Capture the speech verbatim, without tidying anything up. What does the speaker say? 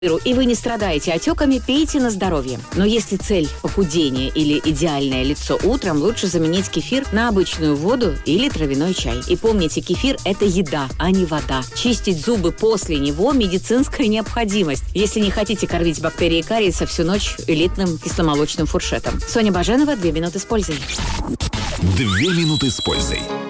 и вы не страдаете отеками, пейте на здоровье. Но если цель похудение или идеальное лицо утром, лучше заменить кефир на обычную воду или травяной чай. И помните, кефир – это еда, а не вода. Чистить зубы после него – медицинская необходимость, если не хотите кормить бактерии кариеса всю ночь элитным кисломолочным фуршетом. Соня Баженова, «Две минуты с пользой». Две минуты с пользой.